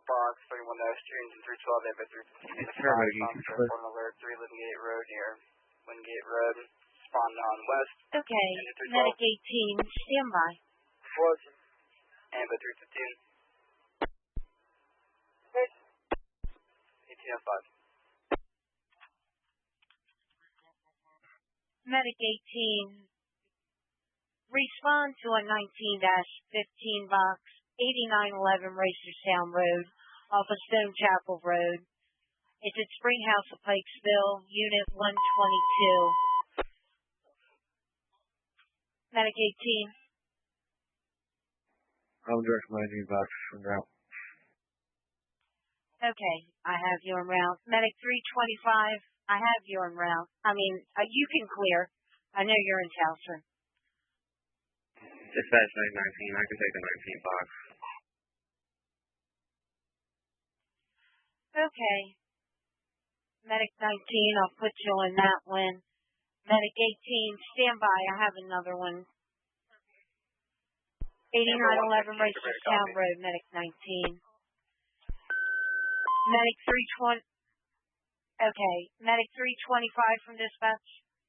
box 31 dash 3 engine 312 Ava 315 on alert 3 Wingate Road near Wingate Road, spawn on west. Okay, medic 18, stand by. Frozen. Ava 315. 1805. Medic 18, respond to a 19-15 box, 8911 Racerstown Road, off of Stone Chapel Road. It's at Springhouse of Pikesville, Unit 122. Medic 18. I'm direct my 19 box from route. Okay, I have you en route. Medic 325. I have you en route. You can clear. I know you're in Towson. Dispatch 919, I can take the 19 box. Okay. Medic 19, I'll put you in that one. Medic 18, stand by. I have another one. 8911 Racerstown Road, Medic 19. Medic 320. Okay, Medic 325 from dispatch.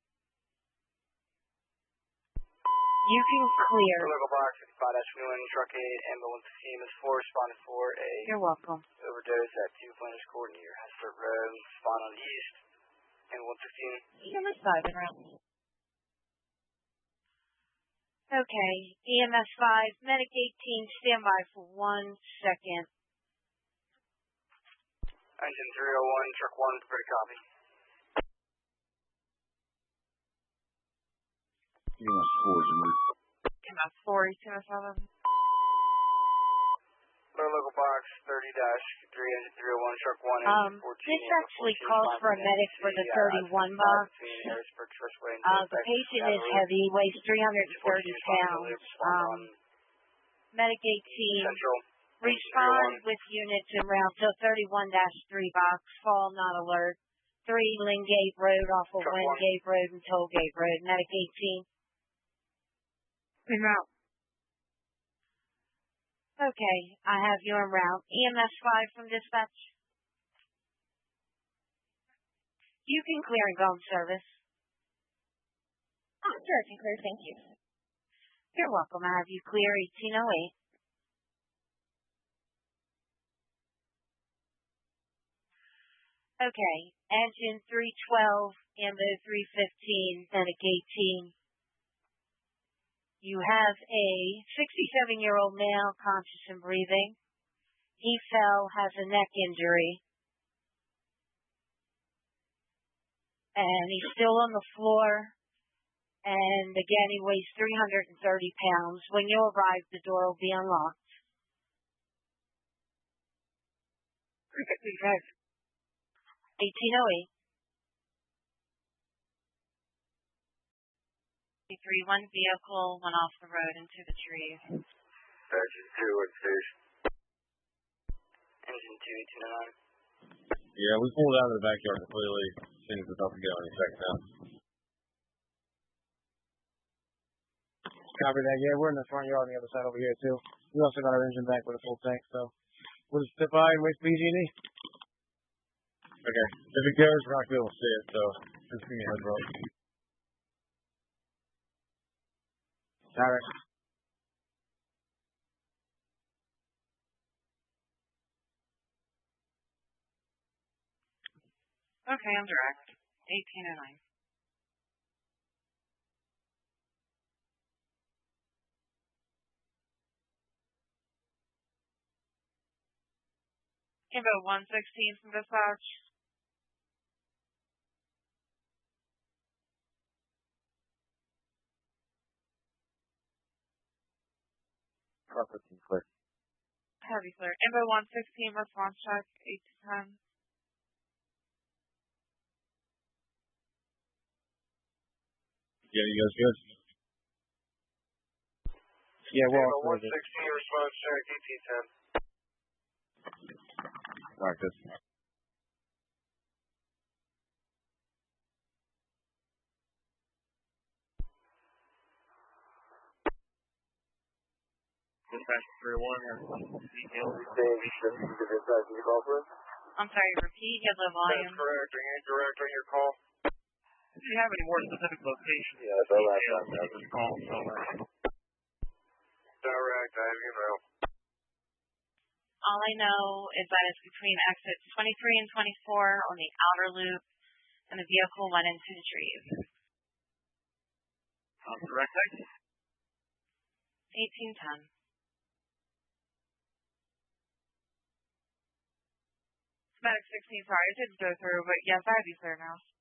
You can clear. Local box 55-1, truck 8, ambulance team is 4, responded for a You're welcome. overdose at 2 Flanders Court near Hesford Road, spawn on east, ambulance 15. You're side around. Okay, EMS 5, Medic 18, stand by for 1 second. Engine 301, truck 1, prepare to copy. EMS 4 is in route. EMS 4, EMS 11. Local box 30-3, engine 301, truck 1, engine 14. This actually calls for a medic for the 31 box. The patient is heavy, weighs 330 pounds. Medic 18. Central. Respond with units en route to 31-3 box, fall not alert. 3 Lingate Road off of Wingate Road and Tollgate Road. Medic 18. En route. Okay, I have you en route. EMS 5 from dispatch. You can clear and go on service. Oh, sure, I can clear, thank you. You're welcome. I have you clear 1808. Okay, engine 312, ambo 315, medic 18. You have a 67-year-old male conscious and breathing. He fell, has a neck injury. And he's still on the floor. And again, he weighs 330 pounds. When you arrive, the door will be unlocked. 1808. 331 vehicle went off the road into the trees. Engine 2 at station. Engine 2, 1809. Yeah, we pulled out of the backyard completely as soon as it's up to go any second now. Copy that. Yeah, we're in the front yard on the other side over here, too. We also got our engine back with a full tank, so we'll just step by and wait for PG&E. Okay. If it goes, we're not going to be able to see it, so just give me a heads up. All right. Okay, I'm direct. 1809. Info 116 from dispatch. Process clear. Heavy clear. Info 116, response check, 8 to 10. Yeah, you guys good? Yeah, we're Tango all 116, response check, 1810. Alright, good. Dispatch 301 has details. I'm sorry, repeat, you have the volume. That's correct. Are you incorrect on your call? If you have any more specific location details of this call, direct, I have email. All I know is that it's between exits 23 and 24 on the outer loop, and the vehicle went into the trees. Direct exit? 1810. Medic 16, sorry, I didn't go through, but yes, I have you clear now.